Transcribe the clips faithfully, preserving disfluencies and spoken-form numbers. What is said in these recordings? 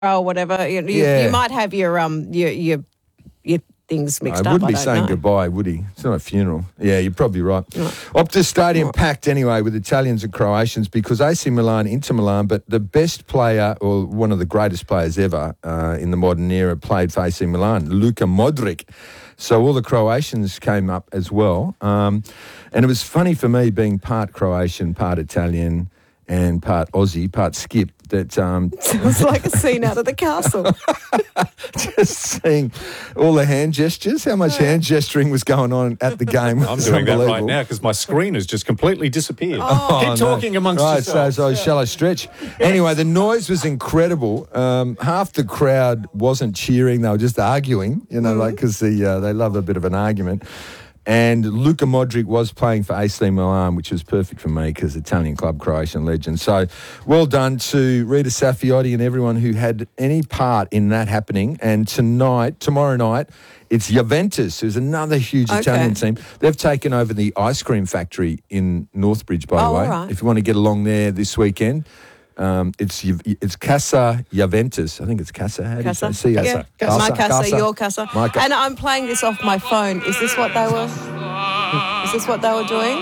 or whatever. You, you, Yeah. you might have your um your your your things mixed I up. wouldn't be I don't saying know. goodbye, would he? It's not a funeral. Yeah, you're probably right. Optus Stadium packed anyway with Italians and Croatians because A C Milan, Inter Milan, but the best player or one of the greatest players ever uh, in the modern era played for A C Milan, Luka Modric. So all the Croatians came up as well. Um, and it was funny for me being part Croatian, part Italian and part Aussie, part Skip, that um, Sounds like a scene out of The Castle. just seeing all the hand gestures, how much hand gesturing was going on at the game. I'm doing that right now because my screen has just completely disappeared. Oh, Keep no. talking amongst right, so, yourselves. so shall I stretch? Anyway, the noise was incredible. Um, half the crowd wasn't cheering; they were just arguing. You know, like because the uh, they love a bit of an argument. And Luka Modric was playing for A C Milan, which was perfect for me because Italian club, Croatian legend. So well done to Rita Saffioti and everyone who had any part in that happening. And tonight, tomorrow night, it's Juventus, who's another huge Okay. Italian team. They've taken over the ice cream factory in Northbridge, by Oh, the way. all right. If you want to get along there this weekend. Um, it's it's Casa Juventus. I think it's Casa. How do you say? Casa? C- Yeah. Casa. My casa, Casa. your casa. My ca- And I'm playing this off my phone. Is this what they were? Is this what they were doing?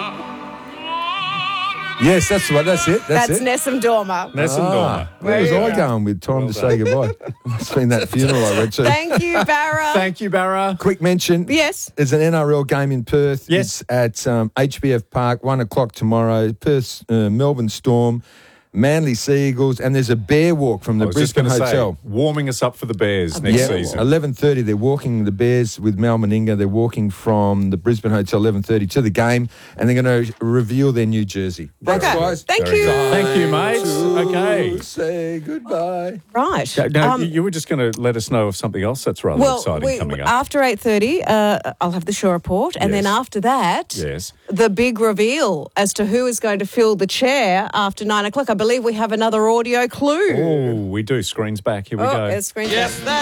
Yes, that's what. That's it. That's, That's it. Nessum Dorma. Nessun Dorma. Ah, where was I going with time to say goodbye? It's been that funeral I went to. Thank you, Barra. Thank you, Barra. Quick mention. Yes. There's an N R L game in Perth. Yes. It's at um, H B F Park, one o'clock tomorrow. Perth, uh, Melbourne Storm, Manly Sea Eagles, and there's a bear walk from the I was just Brisbane going to say, Hotel. warming us up for the Bears next Yeah, season. eleven thirty. They're walking the Bears with Mal Meninga. They're walking from the Brisbane Hotel eleven thirty to the game, and they're going to reveal their new jersey. Thanks, Okay. guys. Thank Very you. good. Thank you, mate. Okay. Say goodbye. Right. Now, Um, you were just going to let us know of something else that's rather well, exciting we, coming up. after eight thirty, uh, I'll have the show report, and Yes. then after that, Yes. the big reveal as to who is going to fill the chair after nine o'clock. I believe we have another audio clue. Oh, we do. Screens back. Here we Oh, go. it's screen. Yes, that